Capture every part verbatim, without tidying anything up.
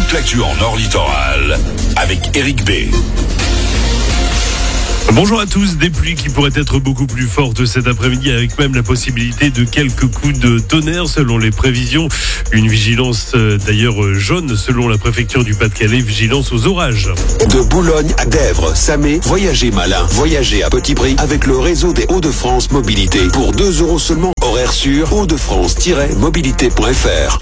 toute l'actu en Nord Littoral avec Eric B. Bonjour à tous, des pluies qui pourraient être beaucoup plus fortes cet après-midi avec même la possibilité de quelques coups de tonnerre selon les prévisions. Une vigilance d'ailleurs jaune selon la préfecture du Pas-de-Calais, vigilance aux orages. De Boulogne à Dèvres, Samé, voyagez malin, voyagez à petit prix avec le réseau des Hauts-de-France Mobilité. Pour deux euros seulement, horaire sur hauts de france tiret mobilité point f r.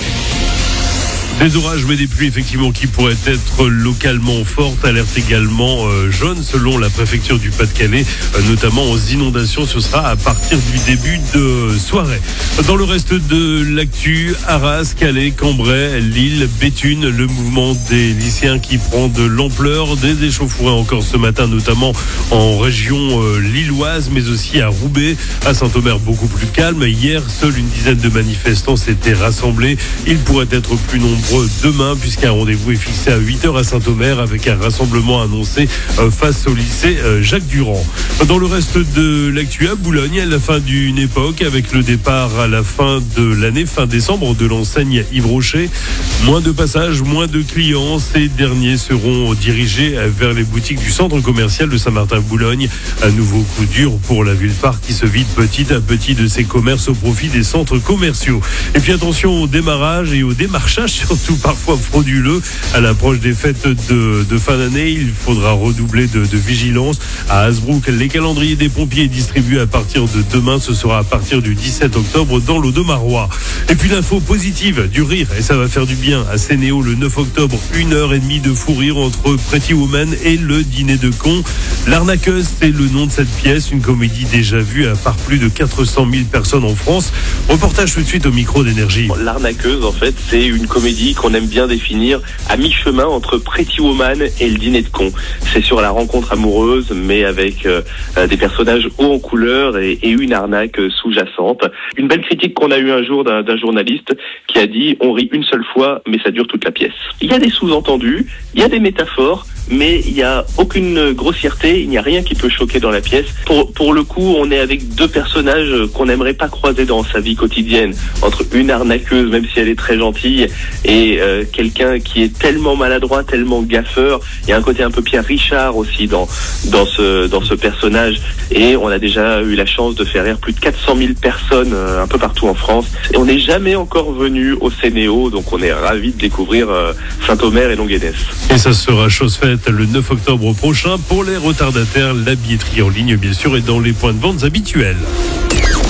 Des orages mais des pluies effectivement qui pourraient être localement fortes. Alerte également euh, jaune selon la préfecture du Pas-de-Calais, euh, notamment aux inondations. Ce sera à partir du début de soirée. Dans le reste de l'actu, Arras, Calais, Cambrai, Lille, Béthune, le mouvement des lycéens qui prend de l'ampleur. Des échauffourées encore ce matin, notamment en région euh, lilloise, mais aussi à Roubaix. À Saint-Omer, beaucoup plus calme. Hier, seule une dizaine de manifestants s'étaient rassemblés. Ils pourraient être plus nombreux demain puisqu'un rendez-vous est fixé à huit heures à Saint-Omer avec un rassemblement annoncé face au lycée Jacques Durand. Dans le reste de l'actu à Boulogne, la fin d'une époque avec le départ à la fin de l'année, fin décembre, de l'enseigne Yves Rocher. Moins de passages, moins de clients. Ces derniers seront dirigés vers les boutiques du centre commercial de Saint-Martin-Boulogne. Un nouveau coup dur pour la ville phare qui se vide petit à petit de ses commerces au profit des centres commerciaux. Et puis attention au démarrage et au démarchage, surtout parfois frauduleux. À l'approche des fêtes de, de fin d'année, il faudra redoubler de, de vigilance. À Hasbrook, les calendriers des pompiers distribués à partir de demain. Ce sera à partir du dix-sept octobre dans l'Audomarois. Et puis l'info positive, du rire, et ça va faire du bien. À Sénéo, le neuf octobre, une heure et demie de fou rire entre Pretty Woman et le dîner de cons. L'arnaqueuse, c'est le nom de cette pièce, une comédie déjà vue par plus de quatre cent mille personnes en France. Reportage tout de suite au micro d'Énergie. L'arnaqueuse, en fait, c'est une comédie qu'on aime bien définir à mi-chemin entre Pretty Woman et le dîner de cons. C'est sur la rencontre amoureuse, mais avec euh, des personnages hauts en couleur et, et une arnaque sous-jacente. Une belle critique qu'on a eue un jour d'un, d'un journaliste qui a dit « On rit une seule fois, mais ça dure toute la pièce ». Il y a des sous-entendus, il y a des métaphores, mais il n'y a aucune grossièreté, il n'y a rien qui peut choquer dans la pièce. Pour, pour le coup, on est avec deux personnages qu'on n'aimerait pas croiser dans sa vie quotidienne, entre une arnaqueuse, même si elle est très gentille, et euh, quelqu'un qui est tellement maladroit, tellement gaffeur. Il y a un côté un peu Pierre Richard aussi dans, dans, ce, dans ce personnage, et on a déjà eu la chance de faire rire plus de quatre cent mille personnes euh, un peu partout en France. Et on n'est jamais encore venu au Sénéo, donc on est ravis de découvrir euh, Saint-Omer et Longuenesse. Et ça sera chose faite le neuf octobre prochain. Pour les retardataires, la billetterie en ligne bien sûr est dans les points de vente habituels.